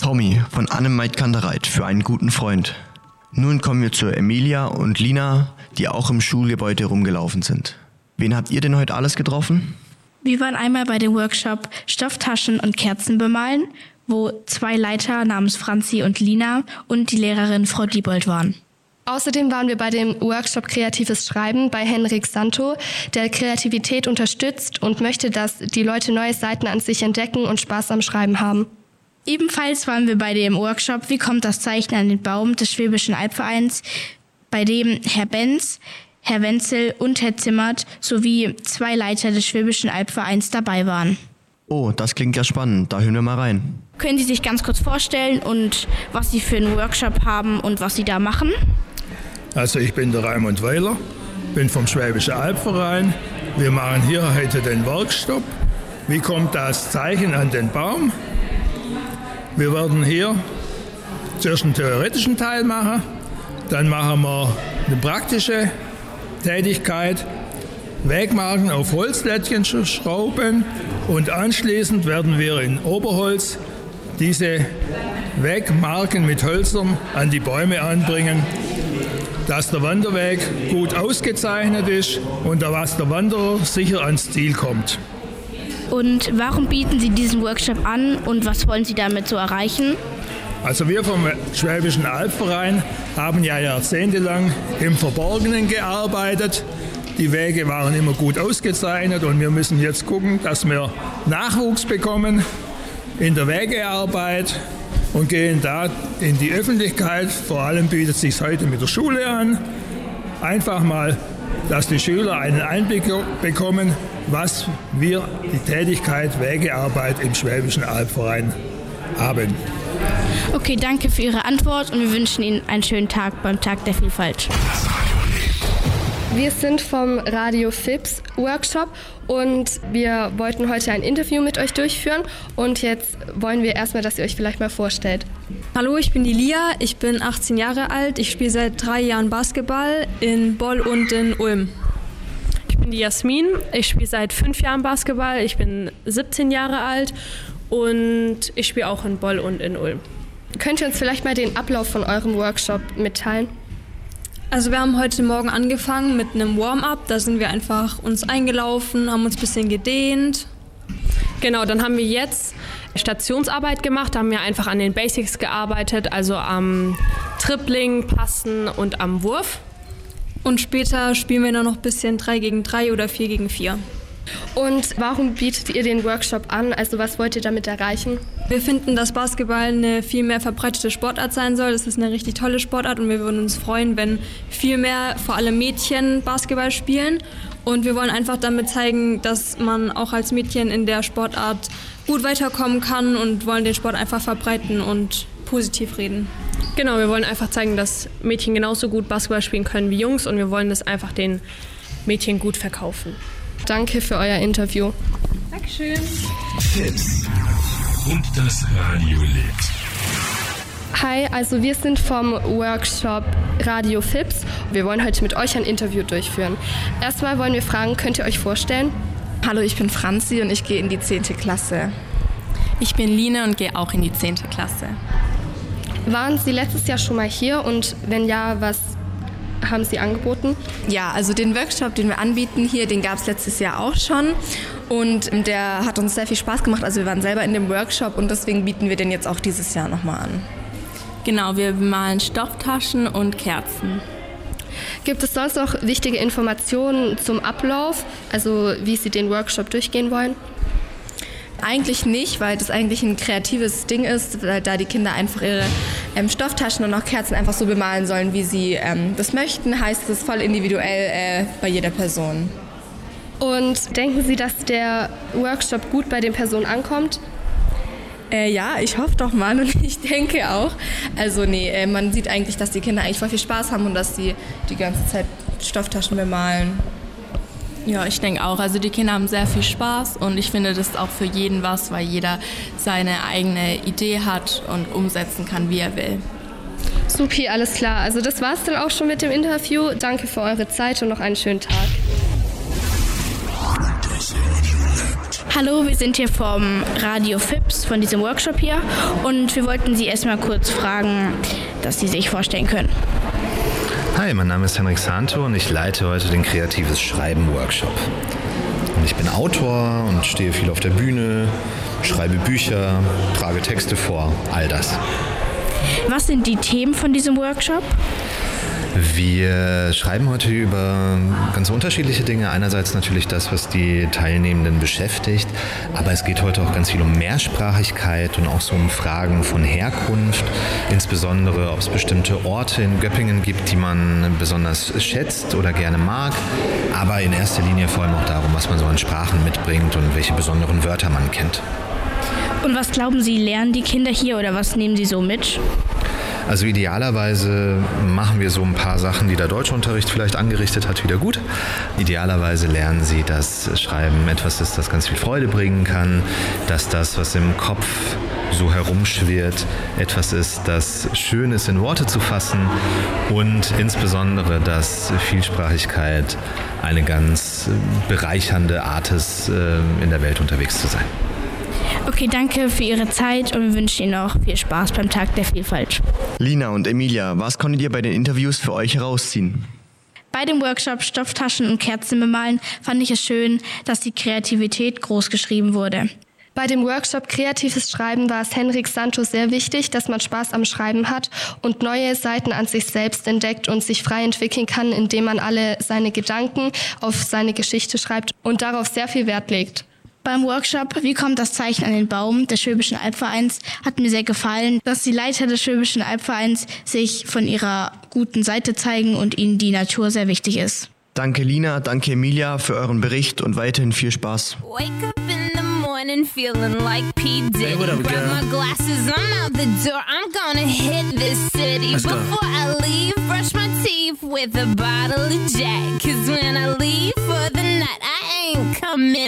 Tommy von Annemeit Kandereit für einen guten Freund. Nun kommen wir zu Emilia und Lina, die auch im Schulgebäude rumgelaufen sind. Wen habt ihr denn heute alles getroffen? Wir waren einmal bei dem Workshop Stofftaschen und Kerzen bemalen, wo 2 Leiter namens Franzi und Lina und die Lehrerin Frau Diebold waren. Außerdem waren wir bei dem Workshop Kreatives Schreiben bei Henrik Santo, der Kreativität unterstützt und möchte, dass die Leute neue Seiten an sich entdecken und Spaß am Schreiben haben. Ebenfalls waren wir bei dem Workshop Wie kommt das Zeichnen an den Baum des Schwäbischen Albvereins, bei dem Herr Benz, Herr Wenzel und Herr Zimmert sowie 2 Leiter des Schwäbischen Albvereins dabei waren. Oh, das klingt ja spannend. Da hören wir mal rein. Können Sie sich ganz kurz vorstellen und was Sie für einen Workshop haben und was Sie da machen? Also ich bin der Raimund Weiler, bin vom Schwäbischen Albverein. Wir machen hier heute den Workshop. Wie kommt das Zeichen an den Baum? Wir werden hier zuerst einen theoretischen Teil machen, dann machen wir eine praktische Tätigkeit, Wegmarken auf Holzlättchen schrauben und anschließend werden wir in Oberholz diese Wegmarken mit Hölzern an die Bäume anbringen, dass der Wanderweg gut ausgezeichnet ist und dass der Wanderer sicher ans Ziel kommt. Und warum bieten Sie diesen Workshop an und was wollen Sie damit so erreichen? Also wir vom Schwäbischen Albverein haben ja jahrzehntelang im Verborgenen gearbeitet. Die Wege waren immer gut ausgezeichnet und wir müssen jetzt gucken, dass wir Nachwuchs bekommen in der Wegearbeit und gehen da in die Öffentlichkeit. Vor allem bietet es sich heute mit der Schule an. Einfach mal, dass die Schüler einen Einblick bekommen, was wir die Tätigkeit Wegearbeit im Schwäbischen Albverein haben. Okay, danke für Ihre Antwort und wir wünschen Ihnen einen schönen Tag beim Tag der Vielfalt. Wir sind vom Radio FIPS Workshop und wir wollten heute ein Interview mit euch durchführen und jetzt wollen wir erstmal, dass ihr euch vielleicht mal vorstellt. Hallo, ich bin die Lia, ich bin 18 Jahre alt, ich spiele seit 3 Jahren Basketball in Boll und in Ulm. Ich bin die Jasmin, ich spiele seit 5 Jahren Basketball, ich bin 17 Jahre alt und ich spiele auch in Boll und in Ulm. Könnt ihr uns vielleicht mal den Ablauf von eurem Workshop mitteilen? Also wir haben heute Morgen angefangen mit einem Warm-up, da sind wir einfach uns eingelaufen, haben uns ein bisschen gedehnt. Genau, dann haben wir jetzt Stationsarbeit gemacht, da haben wir einfach an den Basics gearbeitet, also am Dribbling, Passen und am Wurf. Und später spielen wir dann noch ein bisschen 3 gegen 3 oder 4 gegen 4. Und warum bietet ihr den Workshop an? Also was wollt ihr damit erreichen? Wir finden, dass Basketball eine viel mehr verbreitete Sportart sein soll. Das ist eine richtig tolle Sportart und wir würden uns freuen, wenn viel mehr, vor allem Mädchen, Basketball spielen. Und wir wollen einfach damit zeigen, dass man auch als Mädchen in der Sportart gut weiterkommen kann und wollen den Sport einfach verbreiten und positiv reden. Genau, wir wollen einfach zeigen, dass Mädchen genauso gut Basketball spielen können wie Jungs und wir wollen das einfach den Mädchen gut verkaufen. Danke für euer Interview. Dankeschön. FIPS und das Radiolit. Hi, also wir sind vom Workshop Radio FIPS. Wir wollen heute mit euch ein Interview durchführen. Erstmal wollen wir fragen, könnt ihr euch vorstellen? Hallo, ich bin Franzi und ich gehe in die 10. Klasse. Ich bin Line und gehe auch in die 10. Klasse. Waren Sie letztes Jahr schon mal hier und wenn ja, was haben Sie angeboten? Ja, also den Workshop, den wir anbieten hier, den gab es letztes Jahr auch schon und der hat uns sehr viel Spaß gemacht. Also wir waren selber in dem Workshop und deswegen bieten wir den jetzt auch dieses Jahr nochmal an. Genau, wir malen Stofftaschen und Kerzen. Gibt es sonst noch wichtige Informationen zum Ablauf, also wie Sie den Workshop durchgehen wollen? Eigentlich nicht, weil das eigentlich ein kreatives Ding ist, da die Kinder einfach ihre Stofftaschen und auch Kerzen einfach so bemalen sollen, wie sie das möchten. Heißt, es ist voll individuell bei jeder Person. Und denken Sie, dass der Workshop gut bei den Personen ankommt? Ja, ich hoffe doch mal und ich denke auch. Also nee, man sieht eigentlich, dass die Kinder eigentlich voll viel Spaß haben und dass sie die ganze Zeit Stofftaschen bemalen. Ja, ich denke auch. Also die Kinder haben sehr viel Spaß und ich finde, das ist auch für jeden was, weil jeder seine eigene Idee hat und umsetzen kann, wie er will. Supi, alles klar. Also das war's dann auch schon mit dem Interview. Danke für eure Zeit und noch einen schönen Tag. Hallo, wir sind hier vom Radio FIPS, von diesem Workshop hier. Und wir wollten Sie erstmal kurz fragen, dass Sie sich vorstellen können. Hi, mein Name ist Henrik Santo und ich leite heute den Kreatives Schreiben Workshop. Und ich bin Autor und stehe viel auf der Bühne, schreibe Bücher, trage Texte vor, all das. Was sind die Themen von diesem Workshop? Wir schreiben heute über ganz unterschiedliche Dinge. Einerseits natürlich das, was die Teilnehmenden beschäftigt, aber es geht heute auch ganz viel um Mehrsprachigkeit und auch so um Fragen von Herkunft, insbesondere ob es bestimmte Orte in Göppingen gibt, die man besonders schätzt oder gerne mag, aber in erster Linie vor allem auch darum, was man so an Sprachen mitbringt und welche besonderen Wörter man kennt. Und was glauben Sie, lernen die Kinder hier oder was nehmen Sie so mit? Also idealerweise machen wir so ein paar Sachen, die der Deutschunterricht vielleicht angerichtet hat, wieder gut. Idealerweise lernen sie, dass Schreiben etwas ist, das ganz viel Freude bringen kann, dass das, was im Kopf so herumschwirrt, etwas ist, das schön ist, in Worte zu fassen und insbesondere, dass Vielsprachigkeit eine ganz bereichernde Art ist, in der Welt unterwegs zu sein. Okay, danke für Ihre Zeit und wir wünschen Ihnen auch viel Spaß beim Tag der Vielfalt. Lina und Emilia, was konntet ihr bei den Interviews für euch herausziehen? Bei dem Workshop Stofftaschen und Kerzen bemalen fand ich es schön, dass die Kreativität groß geschrieben wurde. Bei dem Workshop Kreatives Schreiben war es Henrik Santo sehr wichtig, dass man Spaß am Schreiben hat und neue Seiten an sich selbst entdeckt und sich frei entwickeln kann, indem man alle seine Gedanken auf seine Geschichte schreibt und darauf sehr viel Wert legt. Beim Workshop Wie kommt das Zeichen an den Baum des Schwäbischen Albvereins hat mir sehr gefallen, dass die Leiter des Schwäbischen Albvereins sich von ihrer guten Seite zeigen und ihnen die Natur sehr wichtig ist. Danke Lina, danke Emilia für euren Bericht und weiterhin viel Spaß. Wake up in the morning feeling like P. Diddy. Hey, what up, grab my glasses, I'm out the door. I'm gonna hit this city. Before I leave, brush my teeth with a bottle of Jack. 'Cause when I leave for the night, I ain't coming